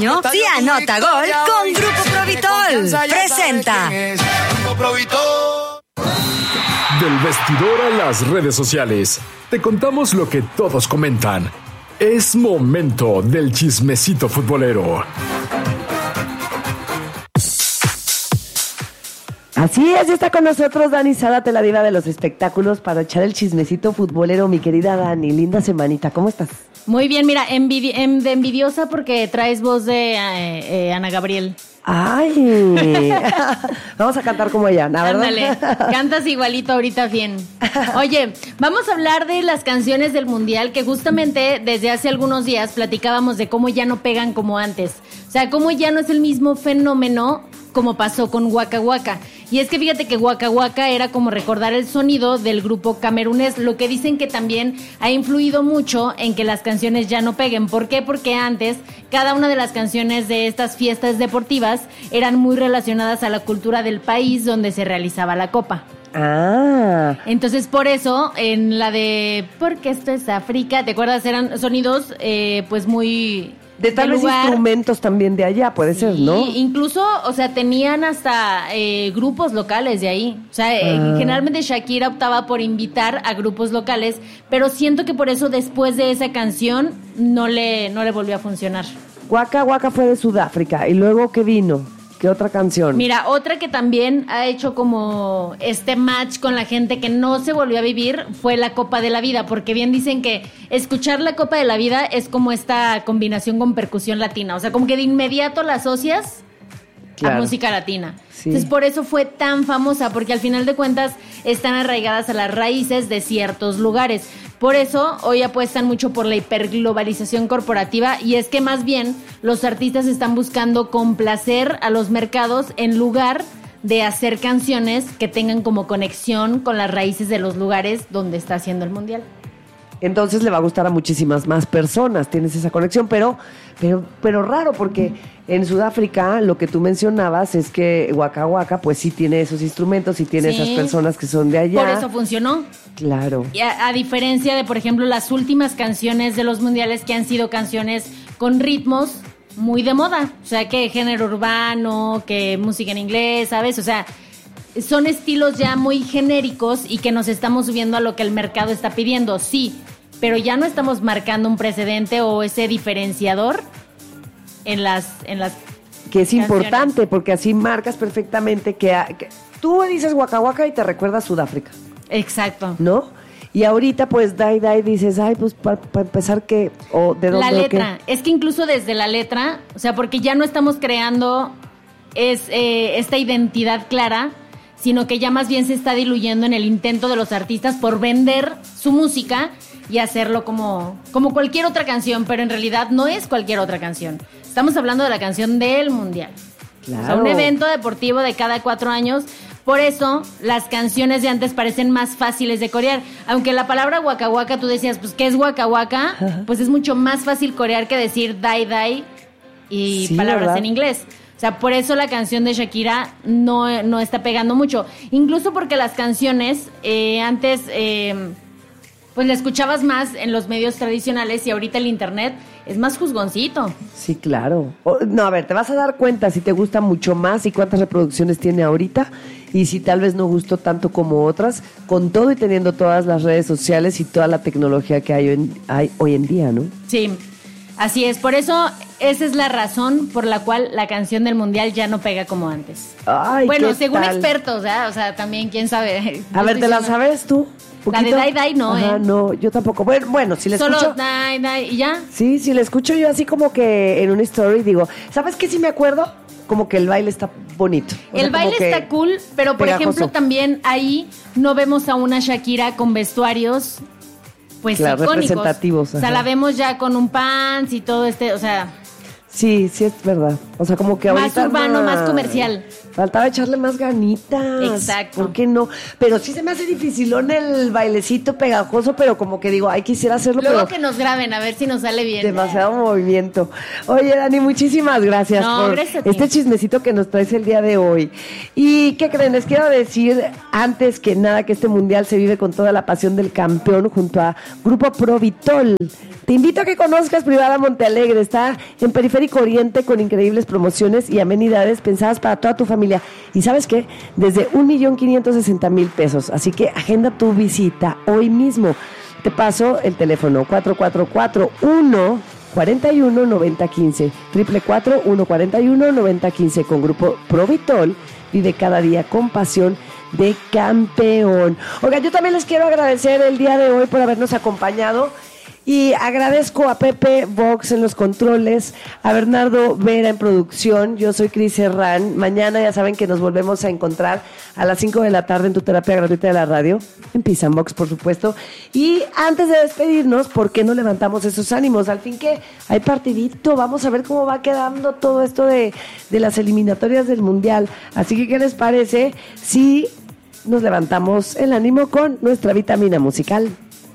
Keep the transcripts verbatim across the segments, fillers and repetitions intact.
año, sí anota gol con Grupo Provitol. Presenta. Del vestidor a las redes sociales, te contamos lo que todos comentan. Es momento del chismecito futbolero. Así es, ya está con nosotros Dani Zárate, la diva de los espectáculos, para echar el chismecito futbolero. Mi querida Dani, linda semanita, ¿cómo estás? Muy bien, mira, envidi- en- de envidiosa porque traes voz de eh, eh, Ana Gabriel. ¡Ay! Vamos a cantar como ella, ¿la verdad? Ándale, cantas igualito ahorita bien. Oye, vamos a hablar de las canciones del Mundial, que justamente desde hace algunos días platicábamos de cómo ya no pegan como antes. O sea, cómo ya no es el mismo fenómeno como pasó con Waka Waka. Y es que fíjate que Waka Waka era como recordar el sonido del grupo camerunés, lo que dicen que también ha influido mucho en que las canciones ya no peguen. ¿Por qué? Porque antes cada una de las canciones de estas fiestas deportivas eran muy relacionadas a la cultura del país donde se realizaba la copa. Ah. Entonces, por eso, en la de Porque esto es África, ¿te acuerdas? Eran sonidos, eh, pues, muy... De tal vez lugar. Instrumentos también de allá, puede Sí, ser, ¿no? Incluso, o sea, tenían hasta eh, grupos locales de ahí. O sea, eh, Ah. generalmente Shakira optaba por invitar a grupos locales, pero siento que por eso después de esa canción no le, no le volvió a funcionar. Waka Waka fue de Sudáfrica. ¿Y luego qué vino? ¿Qué otra canción? Mira, otra que también ha hecho como este match con la gente que no se volvió a vivir fue la Copa de la Vida, porque bien dicen que escuchar la Copa de la Vida es como esta combinación con percusión latina, o sea, como que de inmediato la asocias Claro. a música latina. Sí. Entonces, por eso fue tan famosa, porque al final de cuentas están arraigadas a las raíces de ciertos lugares. Por eso hoy apuestan mucho por la hiperglobalización corporativa, y es que más bien los artistas están buscando complacer a los mercados en lugar de hacer canciones que tengan como conexión con las raíces de los lugares donde está haciendo el mundial. Entonces le va a gustar a muchísimas más personas, tienes esa conexión, pero, pero, pero raro, porque en Sudáfrica lo que tú mencionabas es que Waka Waka pues sí tiene esos instrumentos y tiene Sí. esas personas que son de allá. Por eso funcionó. Claro. Y a, a diferencia de, por ejemplo, las últimas canciones de los mundiales, que han sido canciones con ritmos muy de moda. O sea, que género urbano, que música en inglés, ¿sabes? O sea, son estilos ya muy genéricos y que nos estamos subiendo a lo que el mercado está pidiendo, sí, pero ya no estamos marcando un precedente o ese diferenciador en las en las Que es canciones. importante, porque así marcas perfectamente que, que tú dices Waka Waka y te recuerda a Sudáfrica, Exacto. ¿no? Y ahorita pues Dai Dai dices, ay, pues para pa empezar ¿qué? O de dónde La o letra, qué? es que incluso desde la letra, o sea, porque ya no estamos creando es eh, esta identidad clara, sino que ya más bien se está diluyendo en el intento de los artistas por vender su música y hacerlo como, como cualquier otra canción, pero en realidad no es cualquier otra canción. Estamos hablando de la canción del Mundial. Claro. O sea, un evento deportivo de cada cuatro años. Por eso las canciones de antes parecen más fáciles de corear. Aunque la palabra Waka Waka, tú decías, pues, ¿qué es Waka Waka? Pues es mucho más fácil corear que decir Dai Dai y Sí, palabras ¿verdad? en inglés. O sea, por eso la canción de Shakira no, no está pegando mucho. Incluso porque las canciones eh, antes, eh, pues la escuchabas más en los medios tradicionales, y ahorita el internet es más juzgoncito. Sí, claro. O- no, a ver, te vas a dar cuenta si te gusta mucho más y cuántas reproducciones tiene ahorita, y si tal vez no gustó tanto como otras, con todo y teniendo todas las redes sociales y toda la tecnología que hay, en- hay hoy en día, ¿no? Sí, así es. Por eso esa es la razón por la cual la canción del Mundial ya no pega como antes. Ay, bueno, ¿qué según tal? expertos, ¿eh? O sea, también quién sabe. A ver, ¿te la sabes tú? La de ¿Poquito? Dai Dai no, Ajá, ¿eh? no, yo tampoco. Bueno, bueno, si la Solo escucho... Dai Dai y ya. Sí, si la escucho yo así como que en una story digo, ¿sabes qué? Sí me acuerdo, como que el baile está bonito. O sea, El como baile que está cool, pero por pegajoso. ejemplo también ahí no vemos a una Shakira con vestuarios pues Claro, icónicos. representativos, O sea, ajá. la vemos ya con un pants y todo este, o sea, Sí, sí es verdad. O sea, como que Más ahorita... urbano, más comercial. Faltaba echarle más ganitas. Exacto. ¿Por qué no? Pero sí se me hace dificilón el bailecito pegajoso, pero como que digo, ay, quisiera hacerlo, luego pero que nos graben a ver si nos sale bien. demasiado movimiento. Oye, Dani, muchísimas gracias No, por gracias a ti. este chismecito que nos traes el día de hoy. ¿Y qué creen? Les quiero decir, antes que nada, que este mundial se vive con toda la pasión del campeón junto a Grupo Provitol. Te invito a que conozcas Privada Montealegre. Está en Periférico y corriente con increíbles promociones y amenidades pensadas para toda tu familia. ¿Y sabes qué? Desde un millón quinientos sesenta mil pesos. Así que agenda tu visita hoy mismo. Te paso el teléfono cuatro cuatro cuatro, uno cuatro uno, nueve cero uno cinco, triple cuatro, uno cuatro uno, nueve cero uno cinco con Grupo Provitol. Vive cada día con pasión de campeón. Oigan, yo también les quiero agradecer el día de hoy por habernos acompañado. Y agradezco a Pepe Vox en los controles, a Bernardo Vera en producción. Yo soy Cris Herrán. Mañana ya saben que nos volvemos a encontrar a las cinco de la tarde en tu terapia gratuita de la radio, en Pizza Box, por supuesto. Y antes de despedirnos, ¿por qué no levantamos esos ánimos? Al fin que hay partidito, vamos a ver cómo va quedando todo esto de, de las eliminatorias del Mundial. Así que, ¿qué les parece si nos levantamos el ánimo con nuestra vitamina musical?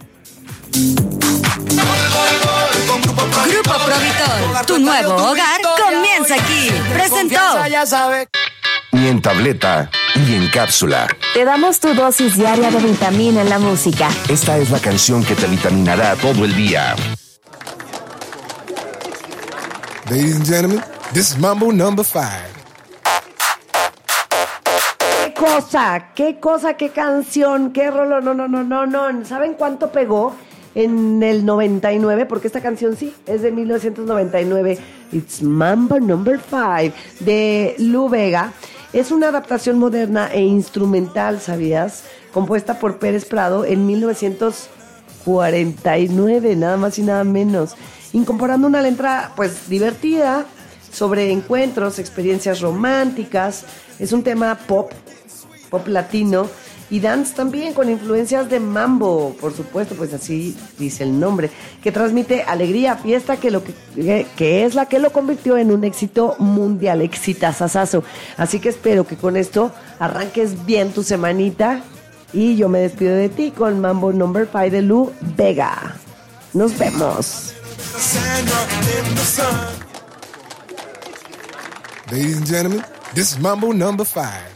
Grupo Provitol, tu nuevo hogar comienza aquí. Presentó. Ni en tableta, ni en cápsula. Te damos tu dosis diaria de vitamina en la música. Esta es la canción que te vitaminará todo el día. Ladies and gentlemen, this is Mambo number five. ¿Qué cosa? ¿Qué cosa? ¿Qué canción? ¿Qué rolo? No, no, no, no, no. ¿Saben cuánto pegó? En el noventa y nueve, porque esta canción sí, es de mil novecientos noventa y nueve. It's Mambo number five, de Lou Bega. Es una adaptación moderna e instrumental, ¿sabías? Compuesta por Pérez Prado en mil novecientos cuarenta y nueve, nada más y nada menos. Incorporando una letra, pues, divertida, sobre encuentros, experiencias románticas. Es un tema pop, pop latino, y dance también, con influencias de mambo, por supuesto, pues así dice el nombre, que transmite alegría, fiesta, que, lo que, que es la que lo convirtió en un éxito mundial, exitazazazo. Así que espero que con esto arranques bien tu semanita, y yo me despido de ti con Mambo number five de Lou Bega. Nos vemos. Ladies and gentlemen, this is Mambo number five.